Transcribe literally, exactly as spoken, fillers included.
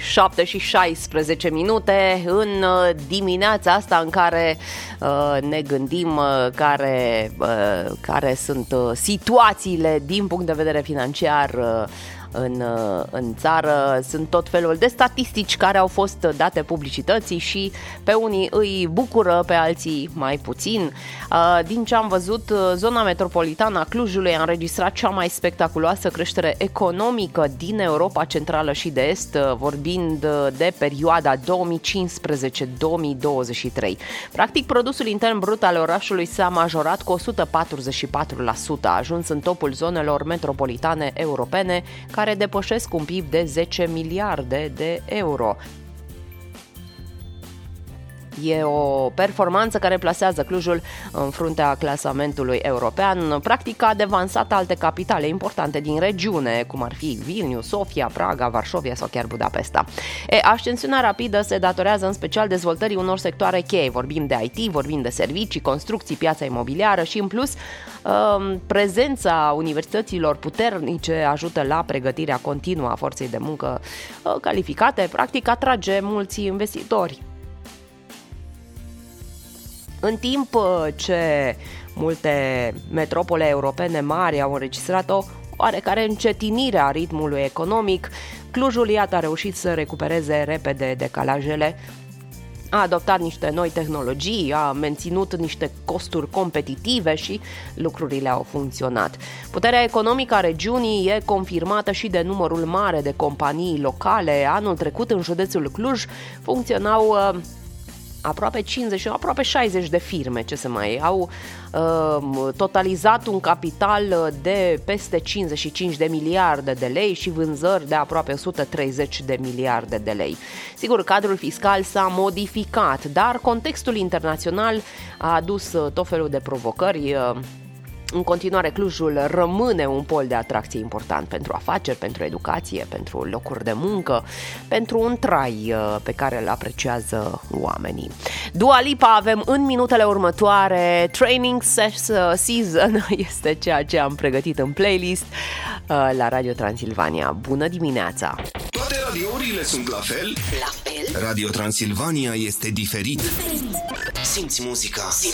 șapte și șaisprezece minute în dimineața asta în care uh, ne gândim uh, care, uh, care sunt uh, situațiile din punct de vedere financiar uh, În, în țară. Sunt tot felul de statistici care au fost date publicității și pe unii îi bucură, pe alții mai puțin. Din ce am văzut, zona metropolitană a Clujului a înregistrat cea mai spectaculoasă creștere economică din Europa Centrală și de Est, vorbind de perioada două mii cincisprezece două mii douăzeci și trei. Practic, produsul intern brut al orașului s-a majorat cu o sută patruzeci și patru la sută, a ajuns în topul zonelor metropolitane europene, care depășesc un P I B de zece miliarde de euro. E o performanță care plasează Clujul în fruntea clasamentului european, practic a devansat alte capitale importante din regiune, cum ar fi Vilnius, Sofia, Praga, Varșovia sau chiar Budapesta. E, ascensiunea rapidă se datorează în special dezvoltării unor sectoare cheie. Vorbim de I T, vorbim de servicii, construcții, piața imobiliară și, în plus, prezența universităților puternice ajută la pregătirea continuă a forței de muncă calificate, practic atrage mulți investitori. În timp ce multe metropole europene mari au înregistrat o oarecare încetinire a ritmului economic, Clujul, iată, a reușit să recupereze repede decalajele, a adoptat niște noi tehnologii, a menținut niște costuri competitive și lucrurile au funcționat. Puterea economică a regiunii e confirmată și de numărul mare de companii locale. Anul trecut, în județul Cluj, funcționau uh, aproape cincizeci, aproape șaizeci de firme, ce să mai au uh, totalizat un capital de peste cincizeci și cinci de miliarde de lei și vânzări de aproape o sută treizeci de miliarde de lei. Sigur, cadrul fiscal s-a modificat, dar contextul internațional a adus tot felul de provocări. În continuare, Clujul rămâne un pol de atracție important pentru afaceri, pentru educație, pentru locuri de muncă, pentru un trai pe care îl apreciază oamenii. Dua Lipa avem în minutele următoare. Training Season este ceea ce am pregătit în playlist la Radio Transilvania. Bună dimineața! Toate radiourile sunt la fel? La fel? Radio Transilvania este diferit. Simți muzica.